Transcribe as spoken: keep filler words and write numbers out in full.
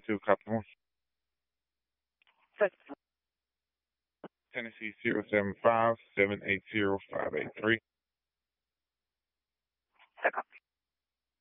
Two, copy one. Tennessee zero seven five seven eight zero five eight three.